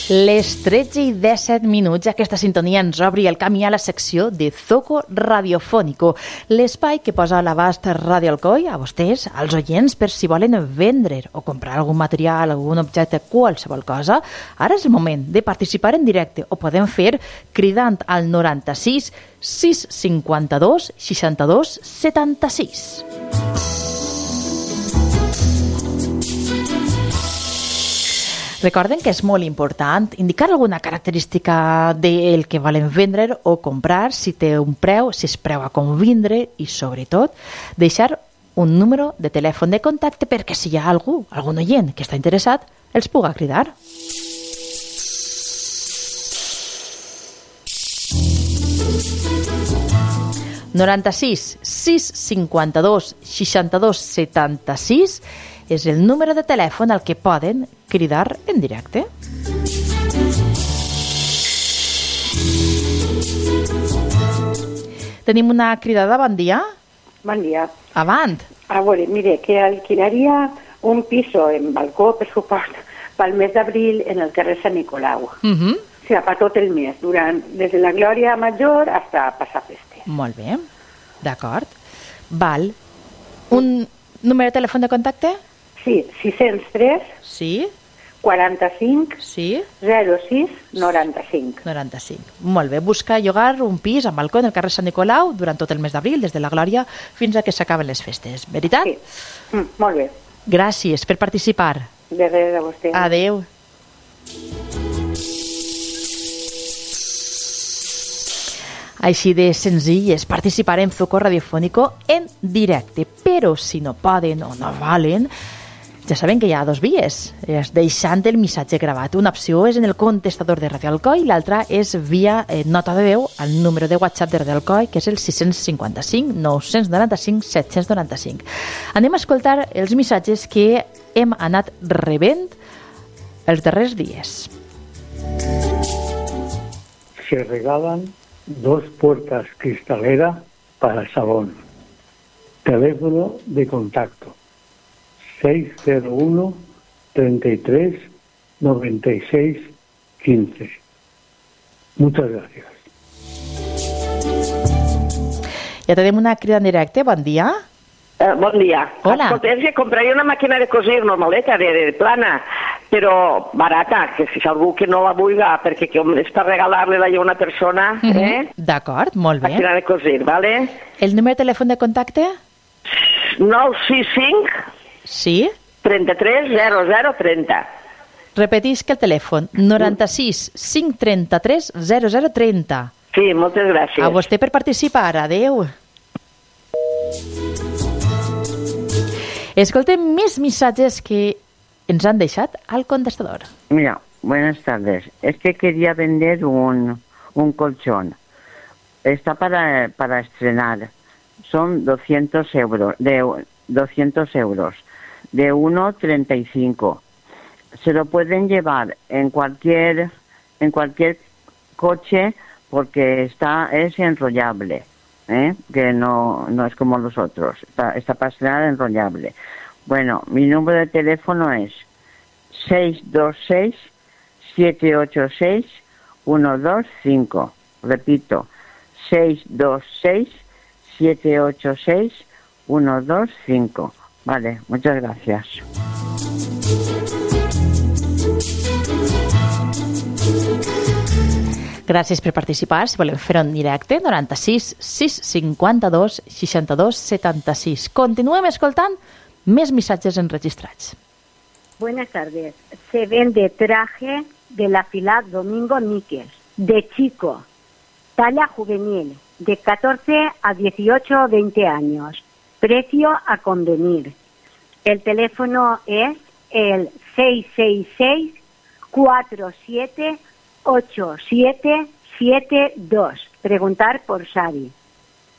Les 13:17, aquesta sintonia ens obri el camí a la secció de Zoco Radiofónico, l'espai que posa a l'abast Ràdio Alcoi a vostès, als oients, per si volen vendre o comprar algun material, algun objecte, qualsevol cosa. Ara és el moment de participar en directe. Ho podem fer cridant al 96 652 62 76. Recorden que és molt important indicar alguna característica del que volen vendre o comprar, si té un preu, si es preu a convindre i, sobretot, deixar un número de telèfon de contacte perquè si hi ha algun oient que està interessat, els puga cridar. (96 652 62 76) és el número de telèfon al que poden cridar en directe. Tenim una cridada, bon dia. Bon dia. Avant. A veure, mire, que alquilaria un piso en balcó, per suport, pel mes d'abril en el carrer Sant Nicolau. O sigui, per tot el mes, des de la Glòria Major hasta passar festes. Molt bé, d'acord. Val. Un número de telèfon de contacte? Sí, 603 Sí. 45 Sí. 06 95. 95. Molt bé. Busca llogar un pis amb balcó en el carrer Sant Nicolau durant tot el mes d'abril, des de la Glòria fins a que s'acaben les festes. Veritat? Sí. Molt bé. Gràcies per participar. De res, a vostè. Adeu. Així de senzill és participar en Zoco Radiofónico en directe, però si no poden o no volen, ja saben que hi ha dos vies, és deixant el missatge gravat. Una opció és en el contestador de Ràdio Alcoi i l'altra és via nota de veu al número de WhatsApp de Ràdio Alcoi, que és el 655 995 795. Anem a escoltar els missatges que hem anat rebent els darrers dies. Se regalan 2 puertas cristaleras para el salón. Teléfono de contacto 601 33 96 15. Muchas gracias. Ja tenim una crida en directe. Bon dia. Bon dia. Hola. Escolta, és que compraria una màquina de cosir normaleta, de plana, però barata, que si algú que no la vulgui, perquè és per regalar-la a una persona, D'acord, molt bé. màquina de cosir, ¿vale? El número de telèfon de contacte? 965 Sí. 33 00 30. Repetisc el telèfon. 96 533 0030. Sí, moltes gràcies. A vostè per participar. Adeu. Escoltem més missatges que ens han deixat al contestador. Mira, buenas tardes. Es que quería vender un colchón. Está para estrenar. Son 200 euros. De 1,35. Se lo pueden llevar en cualquier coche porque es enrollable, que no es como los otros. Está para estrenar enrollable. Bueno, mi número de teléfono es 626 786 125. Repito, 626 786 125. Vale, muchas gracias. Gràcies per participar. Si volem fer en directe, 96 652 62 76. Continuem escoltant més missatges enregistrats. Buenas tardes. Se vende traje de la fila Domingo Níquez, de chico, talla juvenil, de 14 a 18 o 20 años. Precio a convenir. El teléfono es el 666 47 8772. Preguntar por Xavi.